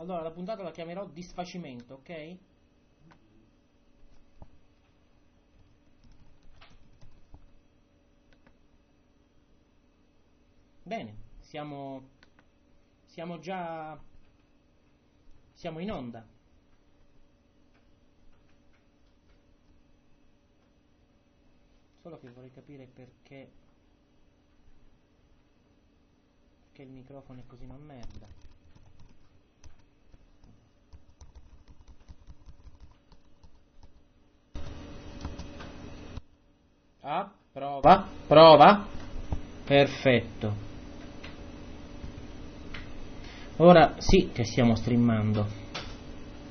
Allora, la puntata la chiamerò disfacimento, ok? Bene, siamo già... siamo in onda. Solo che vorrei capire perché il microfono è così una merda. Ah, prova. Perfetto. Ora sì che stiamo streamando.